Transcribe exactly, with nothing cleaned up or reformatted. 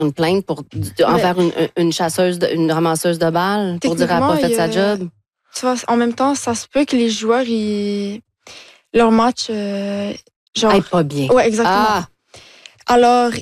une plainte pour envers une, une chasseuse, de, une ramasseuse de balles pour dire qu'elle n'a pas fait sa job? Tu vois, en même temps, ça se peut que les joueurs, ils, leur match, euh, genre... Aille pas bien. Ouais, exactement. Ah. Alors,